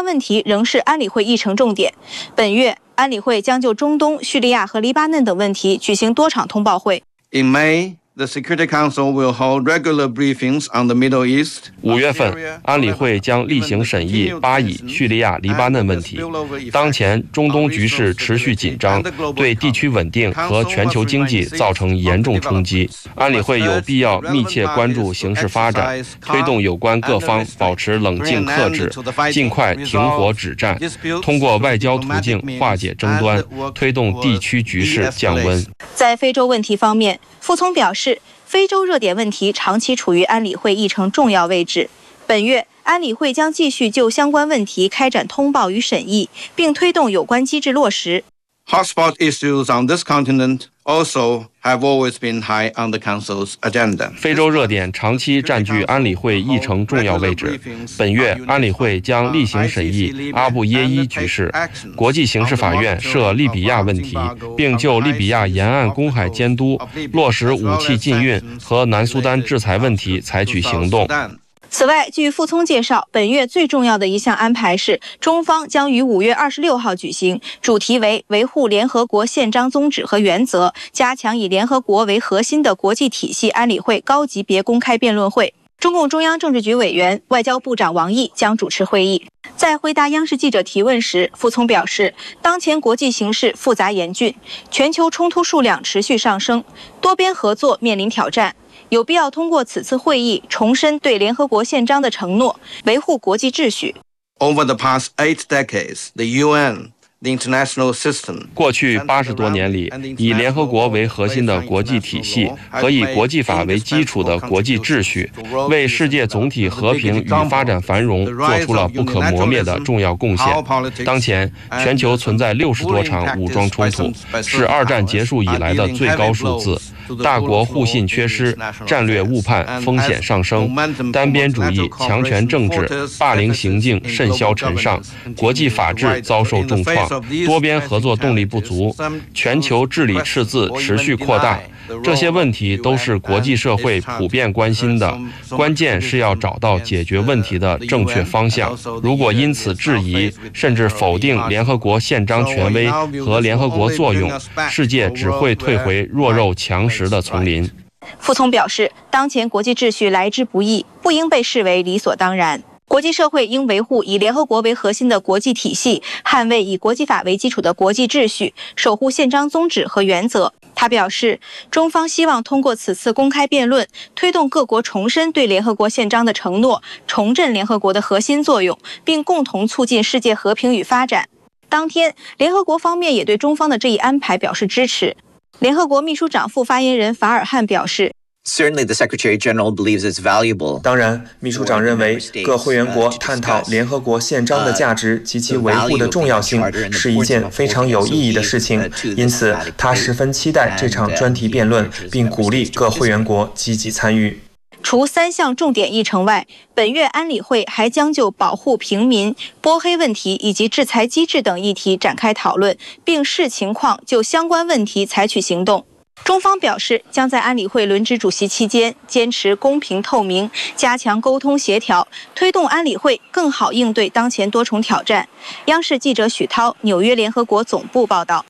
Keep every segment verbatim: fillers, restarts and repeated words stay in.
关问题仍是安理会议程重点。本月，安理会将就中东、叙利亚和黎巴嫩等问题举行多场通报会。 In May,The Security Council will hold regular briefings on the Middle East. 五月份，安理会将例行审议巴以、叙利亚、黎巴嫩问题。当前中东局势持续紧张，对地区稳定和全球经济造成严重冲击。安理会有必要密切关注形势发展，推动有关各方保持冷静克制，尽快停火止战，通过外交途径化解争端，推动地区局势降温。 在非洲问题方面，傅聪表示，非洲热点问题长期处于安理会议程重要位置。本月，安理会将继续就相关问题开展通报与审议，并推动有关机制落实。 Hotspot issues on this continent also have always been high on the Council's agenda. 非洲热点长期占据安理会议程重要位置。本月，安理会将例行审议阿布耶伊局势、国际刑事法院涉利比亚问题，并就利比亚沿岸公海监督、落实武器禁运和南苏丹制裁问题采取行动。 此外，据傅聪介绍，本月最重要的一项安排是，中方将于五月二十六号举行，主题为维护联合国宪章宗旨和原则，加强以联合国为核心的国际体系安理会高级别公开辩论会。中共中央政治局委员、外交部长王毅将主持会议。在回答央视记者提问时，傅聪表示，当前国际形势复杂严峻，全球冲突数量持续上升，多边合作面临挑战。有必要通过此次会议重申对联合国宪章的承诺，维护国际秩序。 Over the past eight decades, the U N, the international system, 过去八十多年里，以联合国为核心的国际体系和以国际法为基础的国际秩序，为世界总体和平与发展繁荣做出了不可磨灭的重要贡献。当前，全球存在六十多场武装冲突，是二战结束以来的最高数字。大国互信缺失，战略误判风险上升，单边主义、强权政治、霸凌行径甚嚣尘上，国际法治遭受重创，多边合作动力不足，全球治理赤字持续扩大。这些问题都是国际社会普遍关心的，关键是要找到解决问题的正确方向。如果因此质疑甚至否定联合国宪章权威和联合国作用，世界只会退回弱肉强食的丛林。 傅聪表示，当前国际秩序来之不易，不应被视为理所当然。国际社会应维护以联合国为核心的国际体系，捍卫以国际法为基础的国际秩序，守护宪章宗旨和原则。他表示，中方希望通过此次公开辩论，推动各国重申对联合国宪章的承诺，重振联合国的核心作用，并共同促进世界和平与发展。当天，联合国方面也对中方的这一安排表示支持。联合国秘书长副发言人法尔汉表示， Certainly, the Secretary General believes it's valuable. 当然，秘书长认为各会员国探讨联合国宪章的价值及其维护的重要性是一件非常有意义的事情，因此他十分期待这场专题辩论，并鼓励各会员国积极参与。 除三项重点议程外，本月安理会还将就保护平民、波黑问题以及制裁机制等议题展开讨论，并视情况就相关问题采取行动。中方表示，将在安理会轮值主席期间坚持公平透明，加强沟通协调，推动安理会更好应对当前多重挑战。央视记者许涛，纽约联合国总部报道。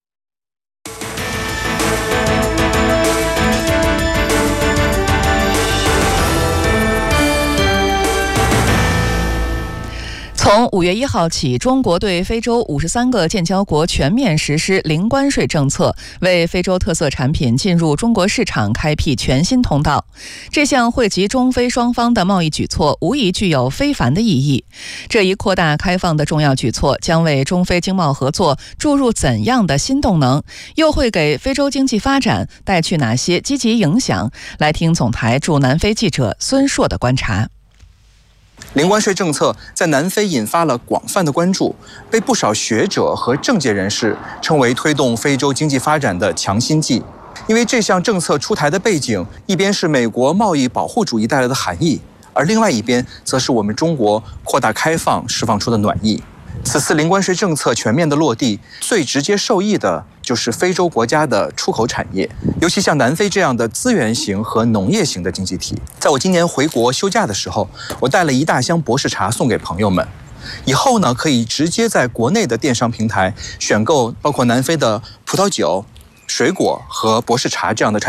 从五月一号起，中国对非洲五十三个建交国全面实施零关税政策，为非洲特色产品进入中国市场开辟全新通道。这项惠及中非双方的贸易举措无疑具有非凡的意义。这一扩大开放的重要举措将为中非经贸合作注入怎样的新动能？又会给非洲经济发展带去哪些积极影响？来听总台驻南非记者孙硕的观察。 零关税政策在南非引发了广泛的关注，被不少学者和政界人士称为推动非洲经济发展的强心剂。因为这项政策出台的背景，一边是美国贸易保护主义带来的寒意，而另外一边则是我们中国扩大开放释放出的暖意。此次零关税政策全面的落地，最直接受益的就是非洲国家的出口产业，尤其像南非这样的资源型和农业型的经济体。在我今年回国休假的时候，我带了一大箱博士茶送给朋友们。 以后呢可以直接在国内的电商平台选购包括南非的葡萄酒、水果和博士茶这样的产品。